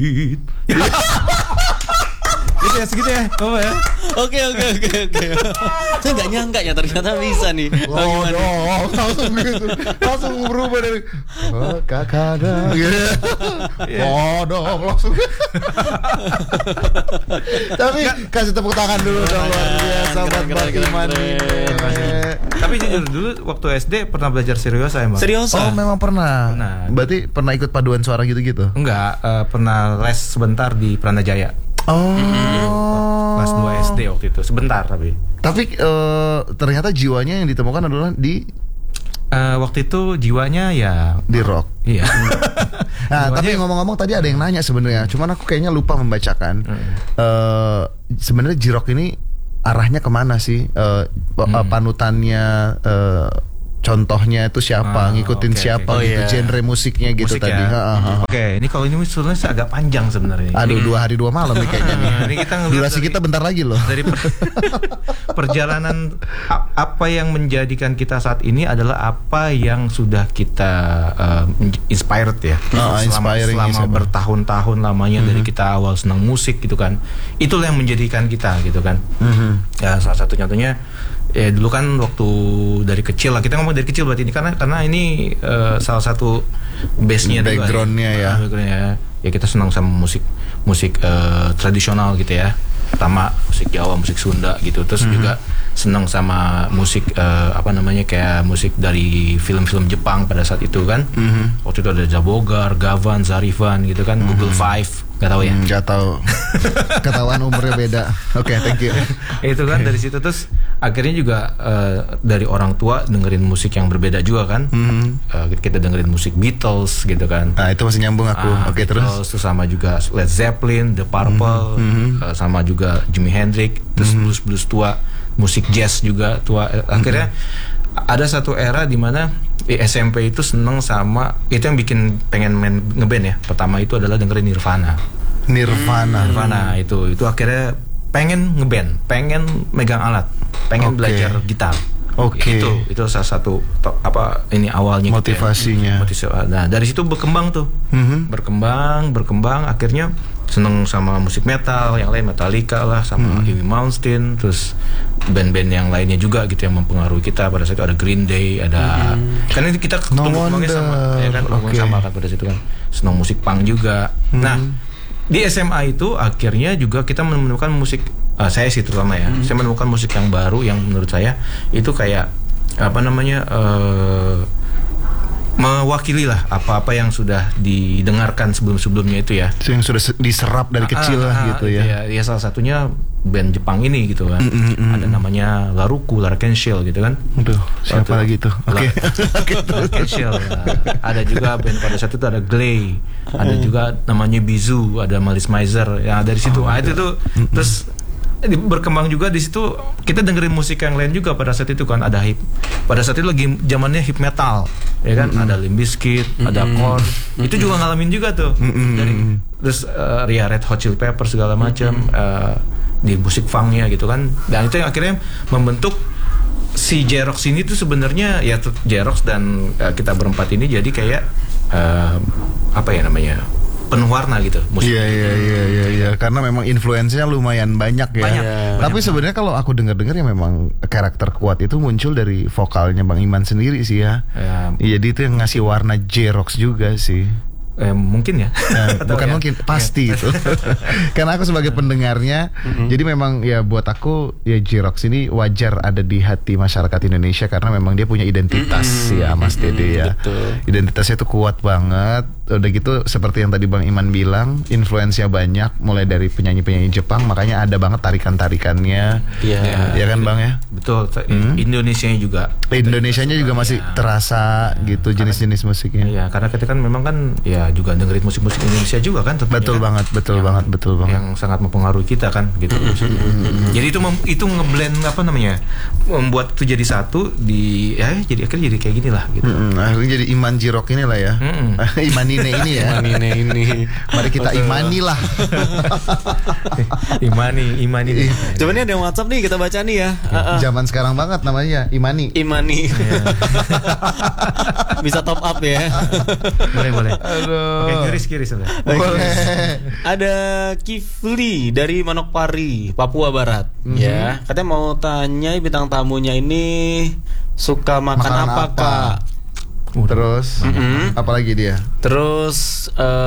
Gitu ya, segitu ya. Oh ya. Oke. Saya nggak nyangka ya ternyata bisa nih. Oh, langsung gitu. Langsung berubah dari kakada gitu. Oh, langsung. Tapi kasih tepuk tangan dulu dong, luar biasa buat Bang Iman ini. Tapi jujur dulu waktu SD pernah belajar seriosa emang. Seriosa? Oh, memang pernah. Berarti pernah ikut paduan suara gitu-gitu? Enggak, pernah les sebentar di Pranajaya. Oh. Kelas 2 SD waktu itu, sebentar tapi. Tapi ternyata jiwanya yang ditemukan adalah di waktu itu jiwanya ya di rock. Iya. Nah, tapi ngomong-ngomong tadi ada yang nanya sebenarnya. Cuman aku kayaknya lupa membacakan. Sebenarnya J-Rock ini arahnya kemana sih? Panutannya contohnya itu siapa, ngikutin siapa gitu, genre musiknya gitu musik tadi. Ya. Oke, ini kalau ini sebenarnya agak panjang sebenarnya. Aduh, 2 hari 2 malam nih kayaknya nih. Ini kita durasi kita bentar lagi loh. Dari perjalanan apa yang menjadikan kita saat ini adalah apa yang sudah kita inspired ya. Selama bertahun-tahun lamanya dari kita awal senang musik gitu kan. Itulah yang menjadikan kita gitu kan. Ya, salah satu contohnya ya dulu kan waktu dari kecil lah, kita ngomong dari kecil berarti ini karena ini salah satu base-nya background-nya ya. Ya kita senang sama musik tradisional gitu ya. Pertama musik Jawa, musik Sunda gitu. Terus juga senang sama musik kayak musik dari film-film Jepang pada saat itu kan. Waktu itu ada Zabogar, Gavan, Zarifan gitu kan, Google Five. Gak tahu ya? Gak tahu. Ketahuan umurnya beda. Oke, thank you. Itu kan dari situ terus akhirnya juga dari orang tua dengerin musik yang berbeda juga kan. Kita dengerin musik Beatles gitu kan. Nah, itu masih nyambung aku. Oke, terus sama juga Led Zeppelin, The Purple, sama juga Jimi Hendrix, terus blues tua, musik jazz juga tua. Akhirnya ada satu era di mana SMP itu seneng sama itu yang bikin pengen ngeband ya. Pertama itu adalah dengerin Nirvana itu akhirnya pengen ngeband, pengen megang alat, pengen belajar gitar. Itu salah satu awalnya motivasinya. Gitu ya. Nah, dari situ berkembang tuh. Berkembang akhirnya seneng sama musik metal, yang lain Metallica lah, sama Amy Malmsteen, terus band-band yang lainnya juga gitu yang mempengaruhi kita. Pada saat itu ada Green Day, ada kan ini kita tumbuh-kembangnya sama ya kan, sama kan pada situ kan. Seneng musik punk juga. Nah, di SMA itu akhirnya juga kita menemukan musik saya sih terutama ya. Saya menemukan musik yang baru yang menurut saya itu kayak mewakili lah apa-apa yang sudah didengarkan sebelum-sebelumnya itu ya. Yang sudah diserap dari kecil lah gitu ya. Ya salah satunya band Jepang ini gitu kan. Ada namanya Larken Shell gitu kan. Aduh, siapa lagi tuh? Oke. Larken Shell. Ada juga band pada saat itu ada Glay. Ada juga namanya Bizu, ada Malice Mizer. Ya dari situ. Itu tuh terus berkembang juga di situ kita dengerin musik yang lain juga pada saat itu kan. Ada pada saat itu lagi zamannya hip metal ya kan, ada Limp Bizkit, ada Korn. Itu juga ngalamin juga tuh dari terus Red Hot Chili Peppers segala macam di musik funknya gitu kan. Dan itu yang akhirnya membentuk si J-Rocks ini tuh sebenarnya ya J-Rocks dan kita berempat ini jadi kayak penuh warna gitu musik. Iya. Karena memang influence-nya lumayan banyak ya. Tapi sebenarnya kalau aku dengar-dengar ya memang karakter kuat itu muncul dari vokalnya Bang Iman sendiri sih ya. Jadi itu yang ngasih warna J-Rocks juga sih. Mungkin ya. Bukan ya? Mungkin, pasti itu. Karena aku sebagai pendengarnya, jadi memang ya buat aku ya J-Rocks ini wajar ada di hati masyarakat Indonesia karena memang dia punya identitas ya Mas Dede ya. Betul. Identitasnya itu kuat banget. Udah gitu seperti yang tadi Bang Iman bilang, influence-nya banyak mulai dari penyanyi-penyanyi Jepang, makanya ada banget tarikan-tarikannya. Ya kan Bang ya? Betul. Indonesianya juga. Indonesianya juga masih terasa gitu jenis-jenis musiknya. Iya, karena kita kan memang kan ya juga dengerin musik-musik Indonesia juga kan tentunya. Betul banget. Yang sangat mempengaruhi kita kan gitu. Jadi itu ngeblend membuat itu jadi satu jadi akhirnya jadi kayak gini lah gitu. Akhirnya jadi Iman J-Rock inilah ya. Iman ini Imanine ini ya. Ini. Mari kita imanilah. Imani. Coba nih ada yang WhatsApp nih, kita baca nih ya. Zaman sekarang banget namanya Imani. Imani. Bisa top up ya. Boleh. Aduh. Oke, kiris udah. Boleh. Ada Kifli dari Manokwari, Papua Barat. Ya, katanya mau tanya bintang tamunya ini suka makan Makanan apa, apa? Kak? Terus apalagi dia? Terus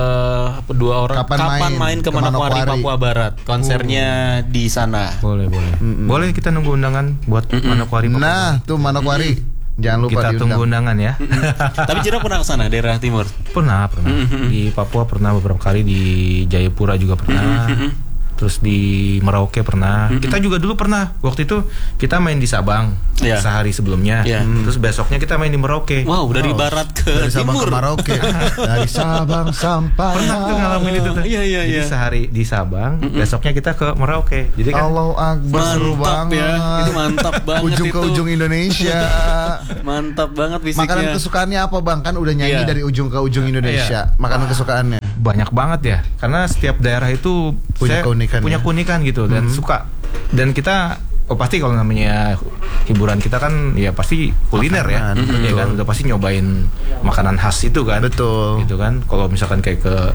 dua orang Kapan main ke Manokwari, Papua Barat? Konsernya di sana. Boleh. Boleh kita nunggu undangan buat Manokwari. Nah, tuh Manokwari. Jangan lupa kita diundang. tunggu undangan ya. Tapi Jirok pernah ke sana, daerah timur? Pernah. Di Papua pernah beberapa kali, di Jayapura juga pernah. Terus di Merauke pernah. Kita juga dulu pernah. Waktu itu kita main di Sabang sehari sebelumnya. Terus besoknya kita main di Merauke. Wow, dari barat ke Dari Sabang timur. ke Merauke. Dari Sabang sampai. Pernah tuh ngalamin itu tuh. Iya. Jadi sehari di Sabang, besoknya kita ke Merauke. Jadi kan Allahu Akbar, seru Mantap banget. ya. Itu mantap banget Ujung itu. ke ujung Indonesia. Mantap banget fisiknya. Makanan kesukaannya apa Bang? Kan udah nyanyi Iya. dari ujung ke ujung Indonesia. Makanan kesukaannya. banyak banget ya. Karena setiap daerah itu Punya keunikan punya ya? keunikan gitu dan suka. Dan kita pasti kalau namanya hiburan kita kan ya pasti kuliner Makanan, ya kan udah pasti nyobain makanan khas itu kan. Betul. Gitu kan. Kalau misalkan kayak ke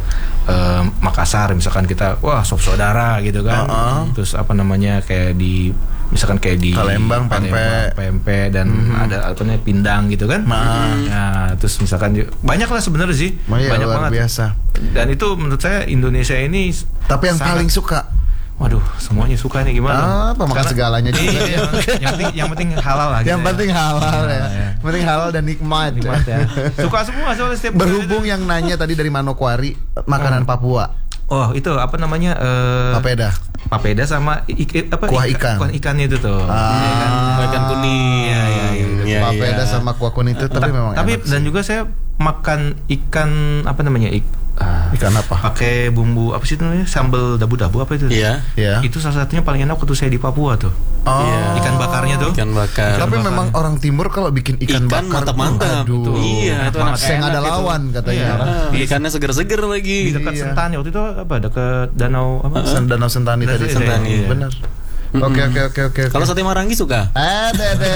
Makassar misalkan kita wah sop saudara gitu kan. Terus apa namanya kayak di misalkan kayak di Palembang, pempek dan ada apa namanya pindang gitu kan. Nah, terus misalkan banyak lah sebenarnya sih. Banyak banget. biasa. Dan itu menurut saya Indonesia ini Tapi yang sangat- paling suka waduh, semuanya suka nih gimana? apa makan segalanya juga. Iya, yang penting halal lah. Yang penting halal ya. ya. Yang penting halal dan nikmat. Nikmat ya. Suka semua soalnya setiap Berhubung yang nanya tadi dari Manokwari, makanan Papua, oh, itu apa namanya? papeda. Papeda sama Kuah ikan. Kuah ikannya itu tuh. Iya kan? Ikan kuning. Iya. Iya, Papeda iya. sama kuah kuning itu tapi memang Tapi enak dan sih. juga saya makan ikan apa namanya? Ikan apa? Pakai bumbu apa sih itu namanya? Sambal dabu-dabu apa itu? Iya. Ya. Itu salah satunya paling enak waktu saya di Papua tuh. Oh. Iya. Ikan bakarnya tuh. Ikan bakar. Tapi memang orang timur kalau bikin ikan bakar mantap-mantap. aduh. Iya, itu enak Saya nggak ada enak itu. lawan katanya Iya. orang. Ikannya seger-seger lagi. Di dekat Iya. Sentani waktu itu apa? Dekat danau apa? Danau Sentani tadi. Danau Sentani, iya. Benar. Oke. Kalau sate Marangi suka? Dede,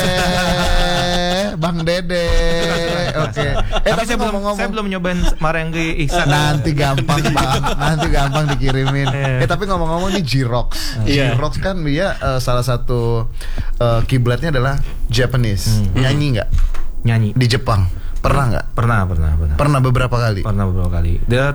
Bang Dede. Oke. Tapi saya belum nyobain marengi ihsan. Nanti gampang Bang, nanti gampang dikirimin. Tapi ngomong-ngomong nih Jirox. Iya. Jirox kan dia salah satu kiblatnya adalah Japanese. Nyanyi nggak Nyanyi. di Jepang? Pernah nggak? Pernah. Pernah beberapa kali. Pernah beberapa kali. Dia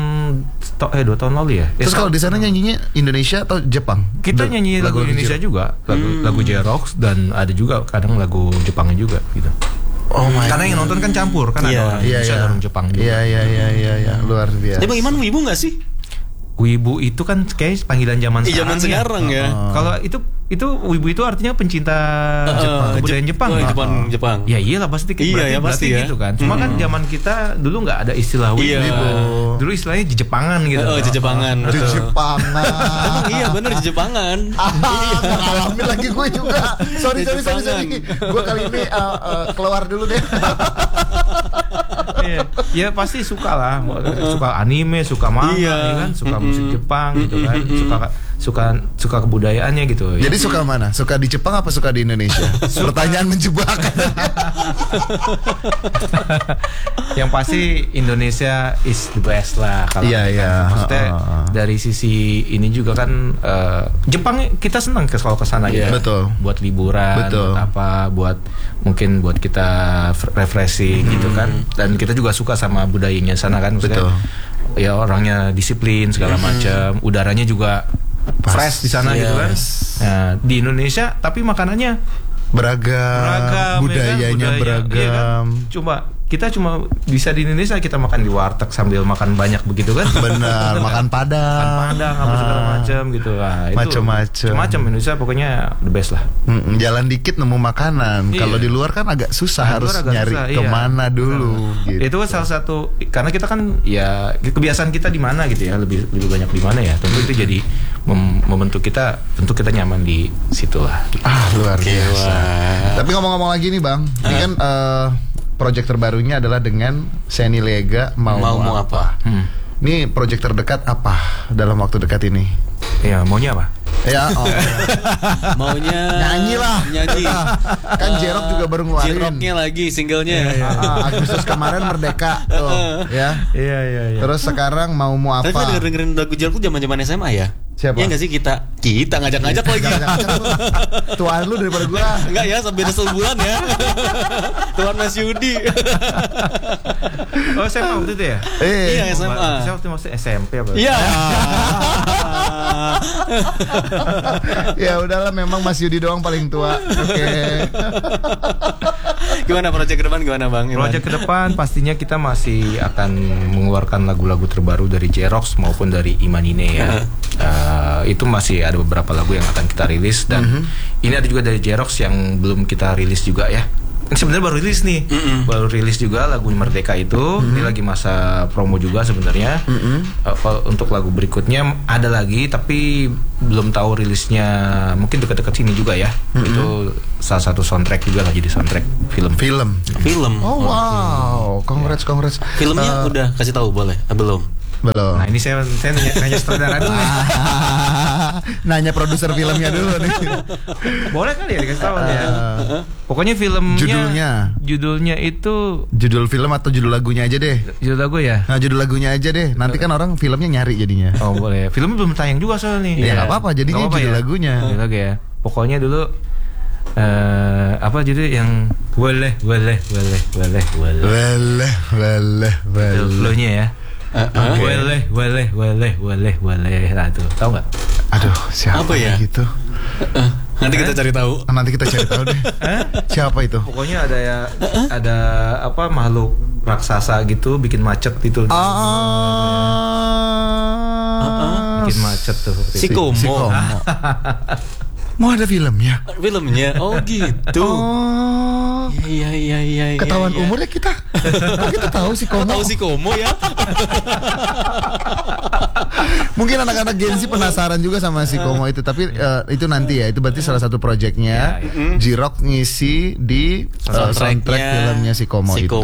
2 tahun lalu ya. Terus kalau di sana nyanyinya Indonesia atau Jepang? kita nyanyi lagu Indonesia juga, lagu J-Rock dan ada juga kadang lagu Jepangnya juga gitu. Oh my. Karena yang nonton kan campur kan Iya, ada orang Indonesia ada orang Jepang juga. Iya, luar biasa. Tapi Bang Iman wibu nggak sih? Wibu itu kan kayak panggilan zaman Zaman sekarang ya. Kalau itu wibu itu artinya pencinta kebudayaan Jepang. Jepang. Ya iyalah pasti Iya, ya, pasti ya. gitu kan. Cuma kan zaman kita dulu nggak ada istilah wibu. Iya. Dulu istilahnya Jepangan gitu. Jepangan. Di Jepangan. Emang iya bener di Jepangan. Ngalamin lagi gue juga. Sorry. Gue kali ini keluar dulu deh. Iya. Ya pasti suka lah, suka anime, suka manga, Iya. ya kan, suka musik Jepang gitu kan, suka kebudayaannya gitu. Jadi suka mana? Suka di Jepang apa suka di Indonesia? Pertanyaan menjebak. Yang pasti Indonesia is the best lah kalau Iya, iya. maksudnya dari sisi ini juga kan Jepang kita senang kalau ke sana Iya. gitu. Betul. Buat liburan, Betul. buat apa, mungkin buat kita refreshing gitu kan. Dan kita juga suka sama budayanya sana kan maksudnya. Betul. Ya orangnya disiplin segala macam, udaranya juga fresh di sana gitu kan. Nah, di Indonesia tapi makanannya Beragam, budayanya ya kan? beragam. Iya kan? Kita cuma bisa di Indonesia kita makan di warteg sambil makan banyak begitu kan. Benar, makan padang. Apa segala macam gitu. Nah, itu macam Indonesia pokoknya the best lah. Jalan dikit nemu makanan. Iya. Kalau di luar kan agak susah, Nah, harus luar agak nyari susah, iya. kemana dulu. Gitu. Itu salah satu karena kita kan ya kebiasaan kita di mana gitu ya, lebih banyak di mana ya. Tentu itu jadi membentuk kita, tentu kita nyaman di situ lah. Luar biasa. Wah. Tapi ngomong-ngomong lagi nih Bang, ini kan project terbarunya adalah dengan Seni Liega Mau Apa. Ini project terdekat apa dalam waktu dekat ini? Ya, maunya apa? Ya, Maunya nyanyi lah. Kan J-Rock juga baru ngeluarin. J-Rocknya lagi singlenya. Agustus kemarin Merdeka tuh, ya. Iya. Terus sekarang mau Tapi apa? kita dengerin lagu J-Rock zaman SMA ya. Siapa? Iya nggak sih kita ngajak-ngajak lagi. Tuan lu daripada gua. Enggak ya, sampai sebulan ya. Tuan Mas Yudi. Oh, SMA waktu itu ya? Iya, SMA. Saya waktu masih SMP apa? Iya. Ya udahlah, memang Mas Yudi doang paling tua. Oke. Gimana proyek ke depan gimana Bang Iman? Project ke depan pastinya kita masih akan mengeluarkan lagu-lagu terbaru dari J-Rock maupun dari Imanine ya. Itu masih ada beberapa lagu yang akan kita rilis dan ini ada juga dari J-Rock yang belum kita rilis juga ya. Ini sebenarnya baru rilis nih, baru rilis juga lagu Merdeka itu. Ini lagi masa promo juga sebenarnya. Untuk lagu berikutnya ada lagi tapi belum tahu rilisnya, mungkin dekat-dekat sini juga ya. Itu salah satu soundtrack juga lah, jadi soundtrack film. Oh wow, congrats. Filmnya udah kasih tahu boleh? Belum. Belum. Nah ini saya nanya sutradara dulu. Nanya produser filmnya dulu nih. Boleh kali ya dikasih tahu ya. Pokoknya filmnya judulnya itu judul film atau judul lagunya aja deh. judul lagu ya. Nah, judul lagunya aja deh. Nanti kan orang filmnya nyari jadinya. Oh boleh. Filmnya belum tayang juga soalnya nih. Ya nggak apa-apa. Jadinya Nggak apa-apa judul ya? lagunya. Judul lagu ya. Pokoknya dulu apa judul yang boleh. Weleh. Flow-nya ya. Boleh. Nah tuh, tahu nggak? Aduh, siapa Apa ya? gitu? Nanti kita cari tahu. Nanti kita cari tahu deh. Siapa itu? Pokoknya ada apa makhluk raksasa gitu bikin macet gitu. Bikin macet tuh. Sikomo. Mau ada filmnya? Filmnya. Oh gitu. Iya. Ketahuan umurnya kita. Kok kita tahu Sikomo? Tahu Sikomo ya? Mungkin anak-anak Gen Z penasaran juga sama Sikomo itu, tapi itu nanti ya. Itu berarti salah satu proyeknya J-Rock ngisi di soundtrack filmnya Sikomo itu.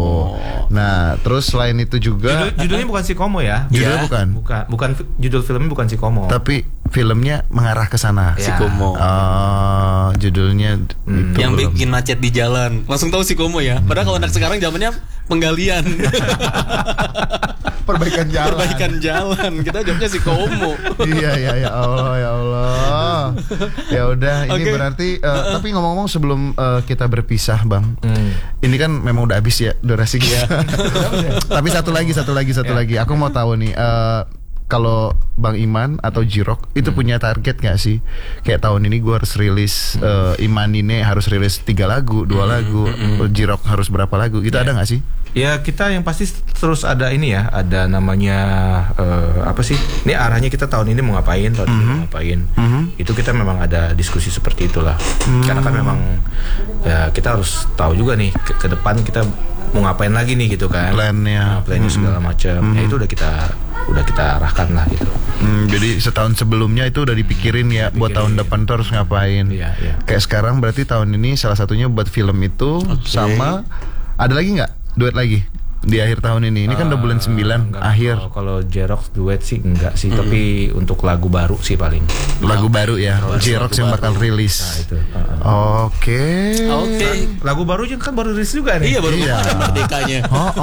Nah, terus selain itu juga Judulnya bukan Sikomo ya? Judulnya Bukan judul filmnya bukan Sikomo. tapi filmnya mengarah ke sana. Ya. Sikomo. Judulnya itu Yang belum. bikin macet di jalan. Langsung tahu Sikomo ya. Padahal kalau anak sekarang zamannya penggalian. Perbaikan jalan. Kita jawabnya Sikomo. Iya ya Allah. Ya udah, ini Oke. berarti tapi ngomong-ngomong sebelum kita berpisah, Bang. Ini kan memang udah habis ya durasi kita. Tapi satu lagi. Aku mau tahu nih, kalau Bang Iman atau J-Rock itu punya target gak sih? Kayak tahun ini gue harus rilis Imanine harus rilis 3 lagu, 2 lagu, J-Rock harus berapa lagu? Itu ada gak sih? Ya kita yang pasti terus ada ini ya, ada namanya apa sih? Ini arahnya kita tahun ini mau ngapain, tahun ini mau ngapain. Itu kita memang ada diskusi seperti itulah. Karena kan memang ya kita harus tahu juga nih ke depan kita mau ngapain lagi nih gitu kan. Plannya. Plannya segala macam. Ya itu udah kita arahkan lah gitu. Jadi setahun sebelumnya itu udah dipikirin ya, buat tahun depan tuh harus ngapain. Iya. Kayak sekarang berarti tahun ini salah satunya buat film itu. Sama ada lagi nggak duet lagi di akhir tahun ini? Ini kan udah bulan 9 enggak, akhir. Kalau J-Rock duet sih enggak sih, tapi untuk lagu baru sih paling. Lagu baru ya, J-Rock yang bakal rilis. Nah itu. Oke. Lagu baru kan baru rilis juga nih. Iya baru ada Merdekanya.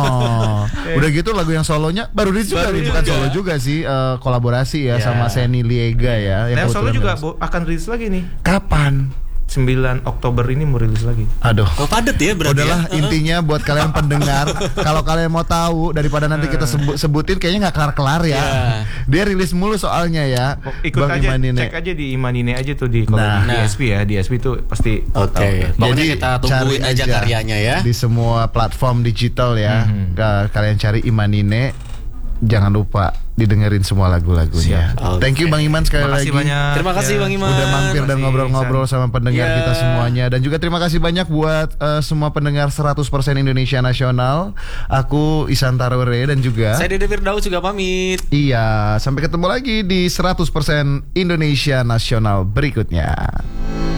Udah gitu lagu yang solonya baru rilis juga nih, bukan solo juga sih, kolaborasi ya sama Seni Liega ya. Nah, solo kebetulan juga rilis. akan rilis lagi nih. Kapan? 9 Oktober ini mau rilis lagi. Aduh. Oh padet ya berarti. Udahlah, intinya buat kalian pendengar, kalau kalian mau tahu daripada nanti kita sebutin kayaknya nggak kelar-kelar ya. Dia rilis mulu soalnya ya. Ikut Bang aja, Imanine. cek aja di Imanine aja tuh di kalau Nah. di DSP ya, DSP tuh pasti. Oke. Pokoknya Jadi kita tungguin cari aja karyanya ya. di semua platform digital ya. Kalian cari Imanine, jangan lupa didengerin semua lagu-lagunya. Siap. Thank you Bang Iman sekali Terima kasih lagi. banyak. Terima kasih Bang Iman. Udah mampir dan Terima kasih, ngobrol-ngobrol sama pendengar Ya. kita semuanya. Dan juga terima kasih banyak buat semua pendengar 100% Indonesia Nasional. Aku Isan Tarwere dan juga Saya Dede Firdaus juga pamit. Iya, sampai ketemu lagi di 100% Indonesia Nasional berikutnya.